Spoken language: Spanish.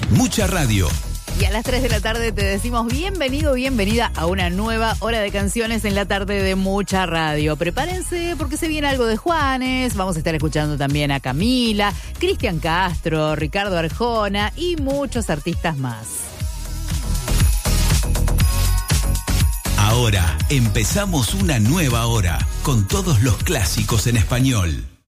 Mucha radio. Y a las 3 de la tarde te decimos bienvenido, bienvenida a una nueva hora de canciones en la tarde de Mucha Radio. Prepárense porque se viene algo de Juanes, vamos a estar escuchando también a Camila, Cristian Castro, Ricardo Arjona y muchos artistas más. Ahora empezamos una nueva hora con todos los clásicos en español.